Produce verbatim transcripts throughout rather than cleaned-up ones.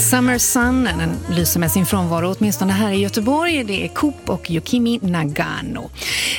Summer Sun, den lyser med sin frånvaro åtminstone här i Göteborg. Det är Coop och Yukimi Nagano.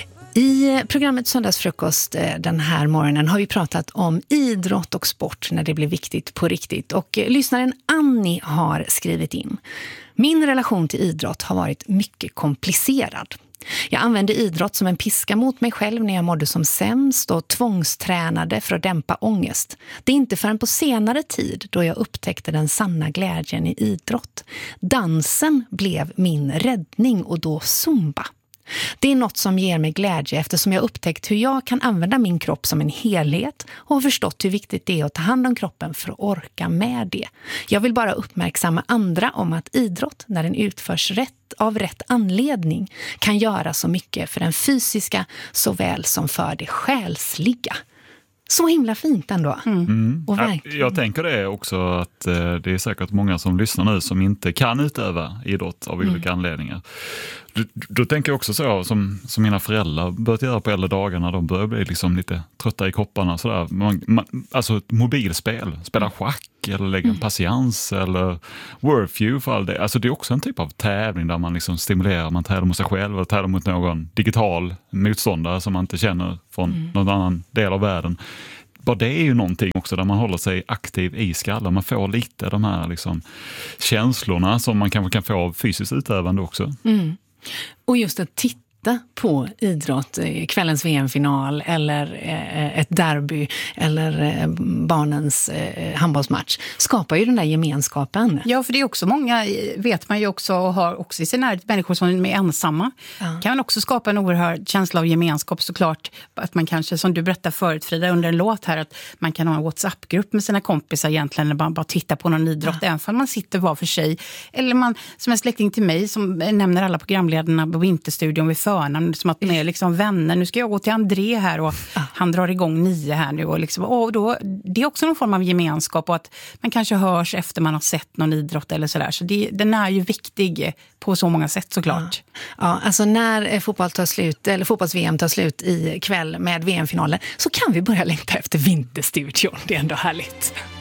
I programmet Söndagsfrukost den här morgonen har vi pratat om idrott och sport när det blir viktigt på riktigt. Och lyssnaren Annie har skrivit in: min relation till idrott har varit mycket komplicerad. Jag använde idrott som en piska mot mig själv när jag mådde som sämst och tvångstränade för att dämpa ångest. Det är inte förrän på senare tid då jag upptäckte den sanna glädjen i idrott. Dansen blev min räddning och då zumba. Det är något som ger mig glädje eftersom jag upptäckt hur jag kan använda min kropp som en helhet och har förstått hur viktigt det är att ta hand om kroppen för att orka med det. Jag vill bara uppmärksamma andra om att idrott, när den utförs rätt av rätt anledning, kan göra så mycket för den fysiska såväl som för det själsliga. Så himla fint ändå. Mm. Och jag, jag tänker det också att eh, det är säkert många som lyssnar nu som inte kan utöva idrott av olika mm. anledningar. Då, då tänker jag också så som, som mina föräldrar börjat göra på äldre dagar när de börjar bli liksom lite trötta i kopparna. Sådär. Man, man, alltså ett mobilspel, spela schack eller lägga en patiens eller Wordfew för all det. Alltså det är också en typ av tävling där man liksom stimulerar, man tävlar mot sig själv eller tävlar mot någon digital motståndare som man inte känner från mm. någon annan del av världen. Bara det är ju någonting också där man håller sig aktiv i skallen. Man får lite de här liksom känslorna som man kanske kan få av fysiskt utövande också. Mm. Och just att titta på idrott, kvällens V M-final eller ett derby eller barnens handbollsmatch skapar ju den där gemenskapen. Ja, för det är också många, vet man ju också, och har också i sin närhet människor som är ensamma. Ja. Kan man också skapa en oerhörd känsla av gemenskap såklart. Att man kanske, som du berättade förut Frida under en låt här, att man kan ha en WhatsApp-grupp med sina kompisar egentligen eller bara, bara titta på någon idrott, ja. Även om man sitter var för sig. Eller man, som en släkting till mig som nämner alla programledarna på Vinterstudion vid förnamn, som att de är liksom vänner. Nu ska jag gå till André här och ah. han drar igång nio här nu. Och liksom, och då, det är också någon form av gemenskap och att man kanske hörs efter man har sett någon idrott eller sådär. Så det, den är ju viktig på så många sätt såklart. Ja, ja alltså när fotboll tar slut, eller fotbolls-V M tar slut i kväll med V M-finalen så kan vi börja längta efter Vinterstudion. Det är ändå härligt.